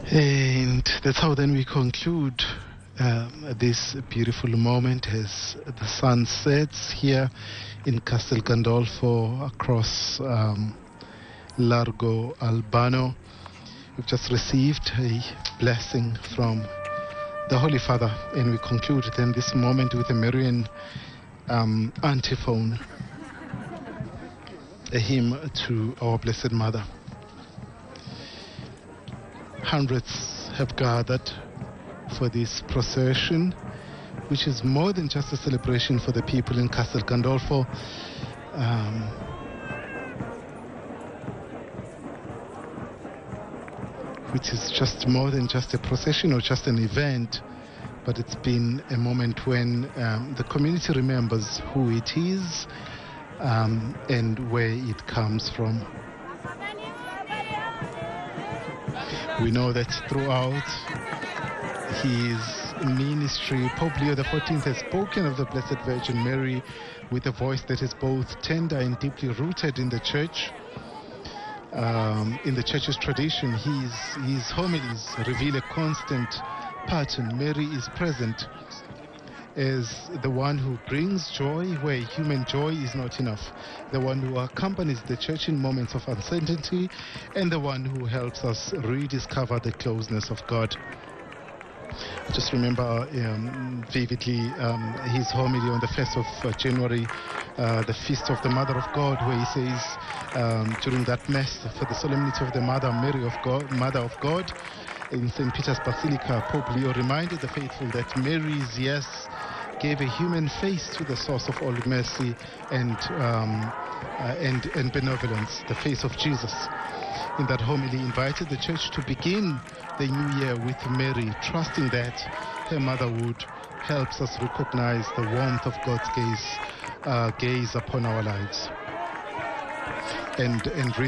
And that's how then we conclude this beautiful moment as the sun sets here in Castel Gandolfo across Largo Albano. We've just received a blessing from the Holy Father, and we conclude then this moment with a Marian antiphon, a hymn to our Blessed Mother. Hundreds have gathered for this procession, which is more than just a celebration for the people in Castel Gandolfo. Which is just more than just a procession or just an event, but it's been a moment when the community remembers who it is and where it comes from. We know that throughout his ministry, Pope Leo XIV has spoken of the Blessed Virgin Mary with a voice that is both tender and deeply rooted in the Church. In the Church's tradition, his homilies reveal a constant pattern. Mary is present as the one who brings joy where human joy is not enough, the one who accompanies the Church in moments of uncertainty, and the one who helps us rediscover the closeness of God. I just remember vividly his homily on the 1st of January, the Feast of the Mother of God, where he says during that Mass for the Solemnity of the Mother Mary of God, Mother of God, in St. Peter's Basilica, Pope Leo reminded the faithful that Mary's yes gave a human face to the source of all mercy and benevolence, the face of Jesus. In that homily, he invited the Church to begin the new year with Mary, trusting that her motherhood helps us recognize the warmth of God's gaze upon our lives and